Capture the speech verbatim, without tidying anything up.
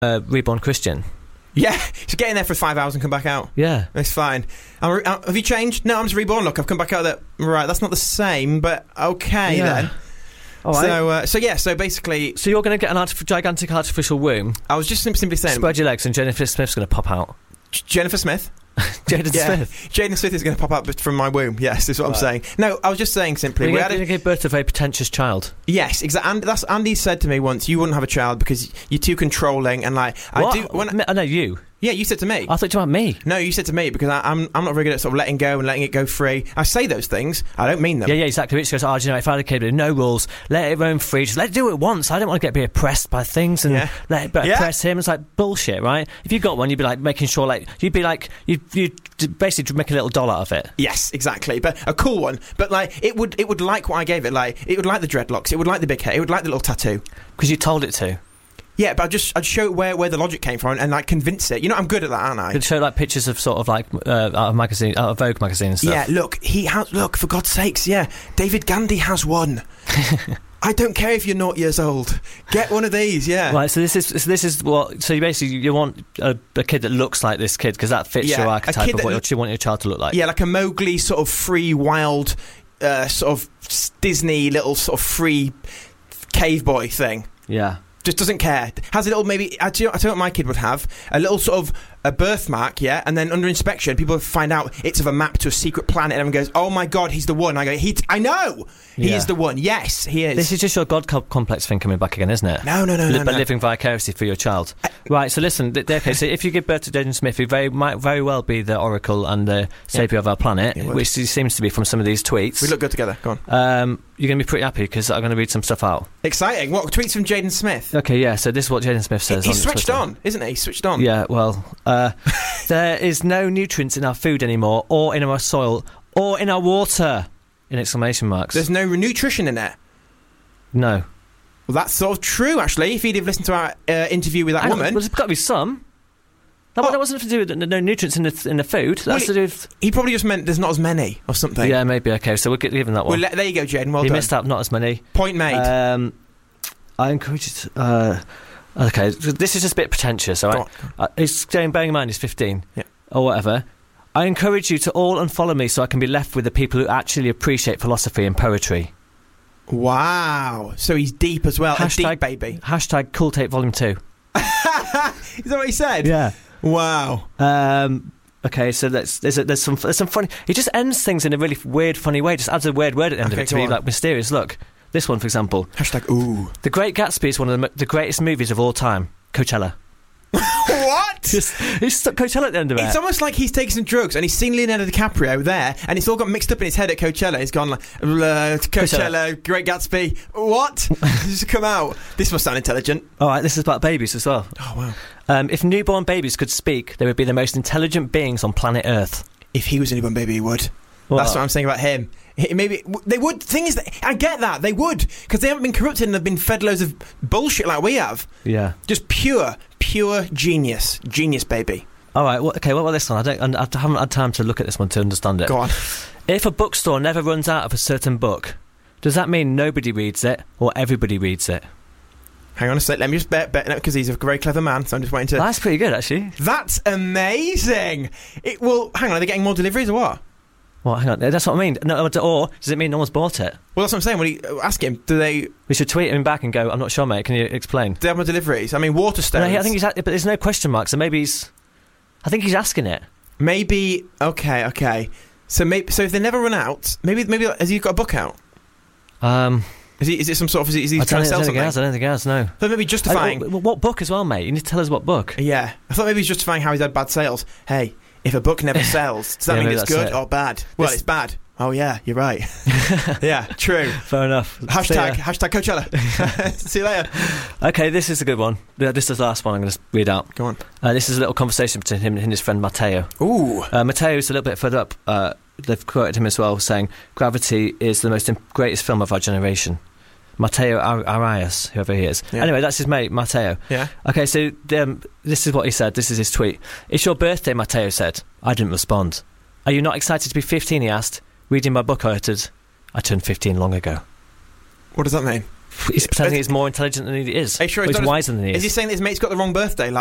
uh, reborn Christian. Yeah, so get in there for five hours and come back out. Yeah. It's fine. I'm re- uh, have you changed? No, I'm just reborn. Look, I've come back out of that. Right, that's not the same, but okay Yeah. then. All right. So, uh, so yeah, so basically... So you're going to get an artif- gigantic artificial womb. I was just sim- simply saying... Spread your legs and Jennifer Smith's going to pop out. J- Jennifer Smith? Jaden yeah. Smith. Jaden Smith is going to pop out from my womb. Yes, is what Right. I'm saying. No, I was just saying simply... You're we going had a- to give birth to a very pretentious child. Yes, exactly. And that's Andy said to me once, you wouldn't have a child because you're too controlling and like... What? I do... When I, I know you. yeah, you said to me. I thought you meant me. No, you said to me because I, I'm I'm not very good at sort of letting go and letting it go free. I say those things. I don't mean them. Yeah, yeah, exactly. Rich goes, oh, do you know, if I had a kid with no rules, let it roam free, just let it do it once. I don't want to get be oppressed by things and Yeah. let it Yeah. oppress him. It's like bullshit, right? If you got one, you'd be like making sure, like, you'd be like, you'd, you'd basically make a little doll out of it. Yes, exactly. But a cool one. But like it would it would like what I gave it. Like it would like the dreadlocks. It would like the big hair. It would like the little tattoo. Because you told it to. Yeah, but I'd just I'd show it where, where the logic came from and, and like convince it. You know, I'm good at that, aren't I? It'd show like pictures of sort of like uh, out of magazine, out of Vogue magazine and stuff. Yeah, look, he has. Look, for God's sakes, yeah, David Gandhi has one. I don't care if you're naught years old. Get one of these, yeah. Right, so this is so this is what. So you basically you want a, a kid that looks like this kid because that fits Yeah, your a archetype kid of that what l- you want your child to look like. Yeah, like a Mowgli sort of free, wild, uh, sort of s- Disney little sort of free cave boy thing. Yeah. Just doesn't care. Has a little maybe. I tell you, I tell you what my kid would have a little sort of a birthmark, yeah, and then under inspection, people find out it's of a map to a secret planet, and everyone goes, "Oh my God, he's the one." I go, "He, t- I know, he Yeah. is the one. Yes, he is." This is just your God co- complex thing coming back again, isn't it? no, no, no, Li- no, but no. living vicariously for your child. Right, so listen, th- okay, so if you give birth to Jaden Smith, he very, might very well be the oracle and the saviour of our planet, He would. which he seems to be from some of these tweets. We look good together. Go on. Um, you're going to be pretty happy because I'm going to read some stuff out. Exciting. What tweets from Jaden Smith? Okay, yeah, so this is what Jaden Smith says. He's on switched Twitter. on, isn't he? He's switched on. Yeah, well, uh, there is no nutrients in our food anymore, or in our soil, or in our water, in exclamation marks. There's no nutrition in it. no. Well, that's sort of true, actually. If he'd have listened to our uh, interview with that Hang on, woman, well, there's got to be some. That, Oh. that wasn't to do with the- no nutrients in the in the food. That's Well, to do with he probably just meant there's not as many or something. yeah, maybe okay. So we'll give him that Well, one. le- there you go, Jaden. Well he done. missed out not as many. Point made. Um, I encourage you to. Uh, okay, so this is just a bit pretentious. All Go right, on. uh, he's saying, bearing in mind he's fifteen Yeah. or whatever. I encourage you to all unfollow me so I can be left with the people who actually appreciate philosophy and poetry. Wow. So he's deep as well. Hashtag- A deep baby. Hashtag. Hashtag Cool Tape Volume Two. Is that what he said? Yeah. Wow. Um, okay, so that's, there's a, there's some there's some funny. He just ends things in a really weird, funny way. Just adds a weird word at the end Okay, of it to go be on. like mysterious. Look, this one for example. Hashtag ooh. The Great Gatsby is one of the, mo- the greatest movies of all time. Coachella. What? Just he's stuck Coachella at the end of it. It's almost like he's taking some drugs and he's seen Leonardo DiCaprio there and it's all got mixed up in his head at Coachella. He's gone like, uh, Coachella, Great Gatsby. What? Just come out. This must sound intelligent. All right, this is about babies as well. Oh, wow. Um, if newborn babies could speak, they would be the most intelligent beings on planet Earth. If he was a newborn baby, he would. That's what I'm saying about him. He- Maybe they would. Thing is, that I get that they would because they haven't been corrupted and they've been fed loads of bullshit like we have. Yeah. Just pure, pure genius, genius baby. All right. Well, okay. What about this one? I don't. I haven't had time to look at this one to understand it. Go on. If a bookstore never runs out of a certain book, does that mean nobody reads it or everybody reads it? Hang on a sec. Let me just bet, bet because he's a very clever man. So I'm just waiting to. That's pretty good, actually. That's amazing. It well, hang on. Are they getting more deliveries or what? Well, hang on. That's what I mean. No, or does it mean no one's bought it? Well, that's what I'm saying. When he, ask him, do they do We should tweet him back and go, I'm not sure, mate. Can you explain? they have more deliveries? I mean, Waterstones. No, he- I think he's. But there's no question mark, so maybe he's. I think he's asking it. maybe. Okay, okay. So maybe. So if they never run out, maybe. Maybe has he got a book out? Um, Is he? Is it some sort of? Is he, is he I trying don't, to I sell don't think he something? has. I don't think he has. No. So maybe justifying. Uh, wh- what book as well, mate? You need to tell us what book. Yeah, I thought maybe he's justifying how he's had bad sales. Hey, if a book never sells, does that Yeah, mean maybe it's that's good it. or bad? Well, This- it's bad. Oh yeah, you're right. Yeah, true. Fair enough. Hashtag See ya. hashtag Coachella. See you later. Okay, this is a good one. Yeah, This is the last one I'm going to read out. Go on. Uh, this is a little conversation between him and his friend Matteo. Ooh. Uh, Matteo's a little bit further up. Uh, they've quoted him as well, saying, Gravity is the most im- greatest film of our generation. Matteo Ar- Arias, whoever he is. Yeah. Anyway, that's his mate, Matteo. Yeah. Okay, so um, this is what he said. This is his tweet. It's your birthday, Matteo said. I didn't respond. Are you not excited to be fifteen, he asked. Reading my book, I uttered, I turned fifteen long ago. What does that mean? He's pretending he's more intelligent than he is. Are you sure he's not wiser his, than he is. Is he saying that his mate's got the wrong birthday? Like,